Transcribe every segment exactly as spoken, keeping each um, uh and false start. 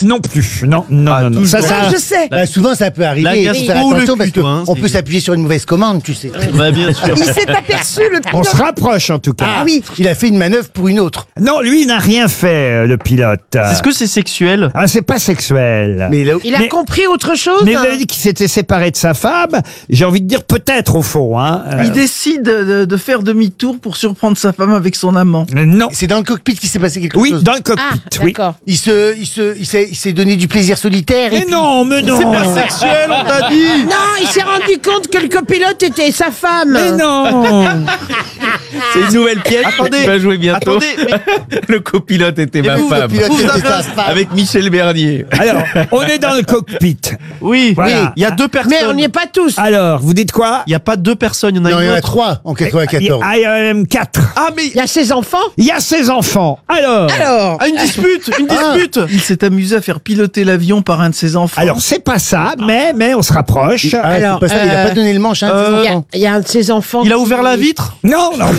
non plus. Non, non, Ah, non, non. Ça, toujours. ça, Ah, je sais. Bah, souvent, ça peut arriver. La Il faut gastro faire ou le attention parce cul, toi, hein, qu'on c'est- peut s'appuyer sur une mauvaise commande, tu sais. Bah, bien sûr. Il s'est aperçu, le on pilote. se rapproche en tout cas. Ah oui, il a fait une manœuvre pour une autre. Non, lui il n'a rien fait, euh, le pilote. Est-ce que c'est sexuel? Ah, c'est pas sexuel. Mais il a... Il a Mais- compris autre chose. Mais hein. vous avez dit qu'il s'était séparé de sa femme. J'ai envie de dire peut-être au fond. Hein. Euh, Il décide de, de faire demi-tour pour surprendre sa femme avec son amant. non. C'est dans le cockpit qu'il s'est passé quelque Oui, chose. dans le cockpit. Ah, oui. d'accord. Il se, il se, il s'est, il s'est donné du plaisir solitaire. et Mais puis- non, mais non. Sexuel, on t'a dit. Non, il s'est rendu compte que le copilote était sa femme. Mais non. C'est une nouvelle pièce. Attendez. Tu vas jouer bientôt. Attendez, mais- Le copilote était ma Vous, le femme. pilote Vous était avez sa un- femme. Avec Michel Bernier. Alors, on est dans le cockpit. Oui, Voilà. oui, il y a deux personnes. Mais on n'y est pas tous. Alors, vous dites quoi? Il n'y a pas deux personnes, il y en a Non, il y une en a autre. trois en quatre-vingt-quatorze. Ah, il y en a même quatre. Ah, mais Il y a ses enfants. Il y a ses enfants. Alors, Alors, ah, une dispute, une Ah. dispute. Il s'est amusé à faire piloter l'avion par un de ses enfants. alors c'est pas ça, mais mais on se rapproche. Ah, Alors, c'est pas ça, il a euh, pas donné le manche à un de ses il y, a, enfants. il y a un de ses enfants. il a qui- ouvert la vitre. Non, non.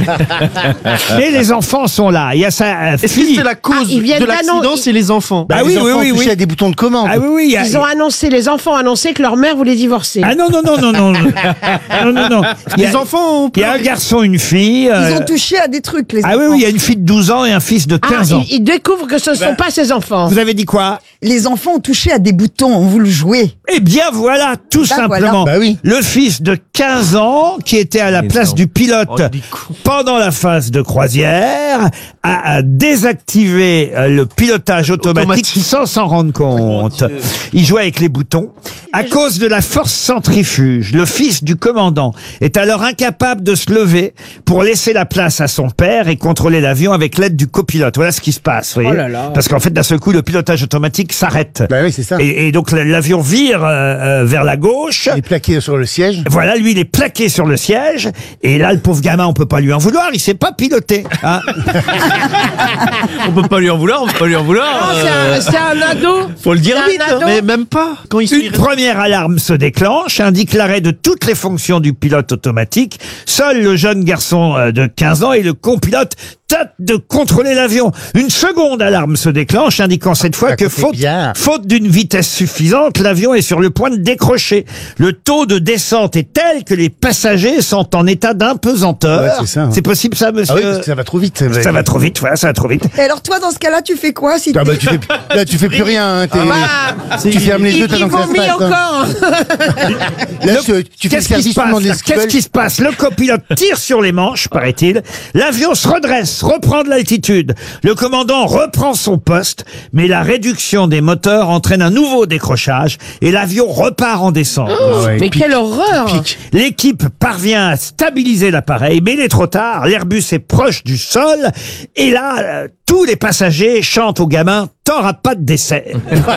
Mais les enfants sont là. Il y a sa euh, Est-ce que fille. c'est la cause Ah, ils viennent de l'accident, d'annoncer- c'est les enfants? Bah, Ah les oui, oui, enfants oui, touchaient oui. à des boutons de commande. Ah oui, oui. il y a- Ils ont annoncé, les enfants ont annoncé que leur mère voulait divorcer. Ah non, non, non, non, non. Non, non, non. Il y a, Les enfants ont il y a un garçon, une fille. euh, Ils ont touché à des trucs, les Ah enfants. oui, oui, il y a une fille de douze ans et un fils de Ah, quinze ans. il, il découvre que ce ne sont pas ses enfants. Vous avez dit quoi? Les enfants ont touché à des boutons, on voulu jouer. Eh bien voilà, tout Bah, simplement. voilà. Bah oui. Le fils de quinze ans, qui était à la place du pilote Oh, il est con. pendant la phase de croisière, a, a désactivé euh, le pilotage automatique, Automatique. sans s'en rendre compte. Il jouait avec les boutons. À cause de la force centrifuge, le fils du commandant est alors incapable de se lever pour laisser la place à son père et contrôler l'avion avec l'aide du copilote. Voilà ce qui se passe, vous voyez. Oh là là. Parce qu'en fait, d'un seul coup, le pilotage automatique s'arrête. Bah oui, c'est ça. Et, et donc l'avion vire euh, euh, vers la gauche. Il est plaqué sur le siège. Voilà, lui, il est plaqué sur le siège. Et là, le pauvre gamin, on peut pas lui en vouloir. Il sait pas piloter. Hein. On peut pas lui en vouloir, on peut pas lui en vouloir. Non, c'est euh, un, c'est un ado. Faut le dire C'est un vite. ado. hein. Mais même pas. Quand il Une première alarme se déclenche, indique l'arrêt de toutes les fonctions du pilote automatique. Seul le jeune garçon euh, de quinze ans et le copilote tentent de contrôler l'avion. Une seconde alarme se déclenche, indiquant cette fois Ah, que c'est faute, bien. faute d'une vitesse suffisante, l'avion est sur le point de décrocher. Le taux de descente est tel que les passagers sont en état d'impesanteur. Ouais, c'est ça, hein. C'est possible ça, monsieur? Ah oui, parce que ça va trop vite. c'est vrai. Ça va trop vite, voilà, ça va trop vite. Et alors toi, dans ce cas-là, tu fais quoi si Ah bah, t'es- tu fais, là, tu fais plus rien. hein, t'es- Bah, tu fermes les il, yeux, il t'attends que ça se vomit passe. hein. encore. Là, tu, tu fais le Qu'est-ce qui service, se tu demandes passe là ce qu'ils Qu'est-ce veulent. qui se passe? Le copilote tire sur les manches, paraît-il. L'avion se redresse, reprend de l'altitude. Le commandant reprend son poste, mais la réduction des moteurs entraîne un nouveau décrochage et l'avion repart en descente. Ah ouais, Mais pique, quelle horreur. pique. L'équipe parvient à stabiliser l'appareil, mais il est trop tard. L'Airbus est proche du sol et là, euh, tous les passagers chantent au gamin « T'auras pas de décès !»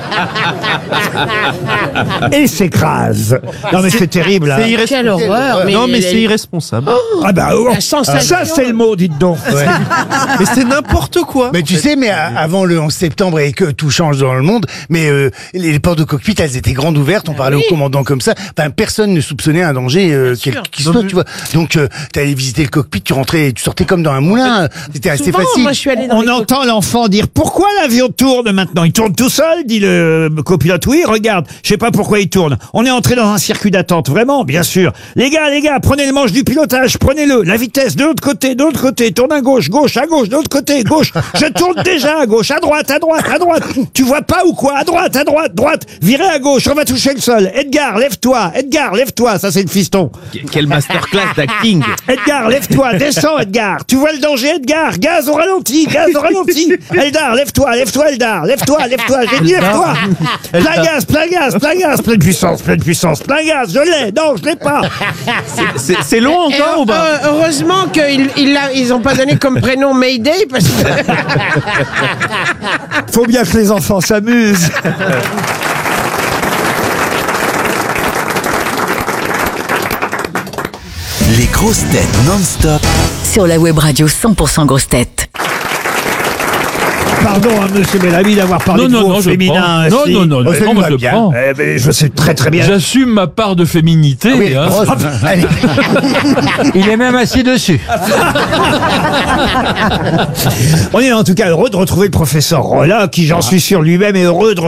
et s'écrasent. Non mais c'est terrible. hein. C'est irresponsable. Quelle horreur. Non, mais elle- c'est irresponsable. Ah bah oh, La sensation. ça c'est le mot, dites donc. Ouais. Mais c'est n'importe quoi. Mais tu sais, mais à- avant le onze septembre et que tout change dans le monde, mais euh, les, les portes de cockpit, elles étaient grandes ouvertes, on parlait oui. au commandant comme ça. Enfin, personne ne soupçonnait un danger euh, Bien quel sûr. qu'il soit, tu vois. Donc, euh, t'allais visiter le cockpit, tu rentrais, tu sortais comme dans un moulin. C'était assez Souvent, facile. moi, je suis allée dans On les entend l'enfant dire « Pourquoi l'avion tourne maintenant ?» Il tourne tout seul, dit le copilote. « Oui, regarde, je sais pas pourquoi il tourne. On est entré dans un circuit d'attente, vraiment, bien sûr. Les gars, les gars, prenez le manche du pilotage, prenez-le. La vitesse, de l'autre côté, de l'autre côté. Tourne à gauche, gauche, à gauche, de l'autre côté, gauche. Je tourne déjà à gauche, à droite, à droite, à droite. Tu vois pas ou quoi? À droite, à droite, droite. Virez à gauche, on va toucher le sol. Edgar, lève-toi. Edgar, lève-toi. Ça, c'est le fiston. Quelle masterclass d'acting. Edgar, lève-toi, descends, Edgar. Tu vois le danger, Edgar? Gaz au ralenti, gaz au ralenti. Eldar, lève-toi, lève-toi, Eldar. Lève-toi, lève-toi, j'ai dit lève-toi. Plein gaz, plein gaz, plein gaz, pleine puissance, pleine puissance, plein gaz. Je l'ai, non, je l'ai pas. C'est c'est long Et encore ou pas? euh, heureusement qu'ils ils, l'a- ils ont pas donné comme prénom Mayday parce que Faut bien que les enfants s'amusent. Les grosses têtes non-stop. Sur la web radio cent pour cent grosses têtes. Pardon, hein, monsieur Bellamy, d'avoir parlé Non, de non, vous non, au je féminin. prends. Non, si. non, non, Oh, ça non, lui moi va je bien. prends. Eh ben, je sais très très bien. J'assume ma part de féminité. Oui, hein. oh, allez. Il est même assis dessus. On est en tout cas heureux de retrouver le professeur Rollin, qui, j'en suis sûr, lui-même est heureux de